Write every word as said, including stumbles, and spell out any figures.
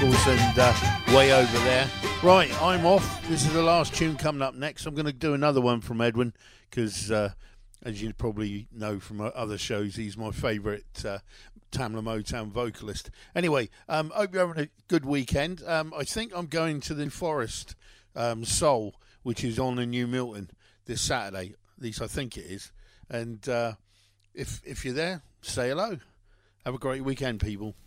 Records and uh, way over there. Right, I'm off. This is the last tune coming up next. I'm going to do another one from Edwin because, uh, as you probably know from other shows, he's my favourite uh, Tamla Motown vocalist. Anyway, um, hope you're having a good weekend. Um, I think I'm going to the Forest um, Soul, which is on in New Milton this Saturday. At least I think it is. And uh, if if you're there, say hello. Have a great weekend, people.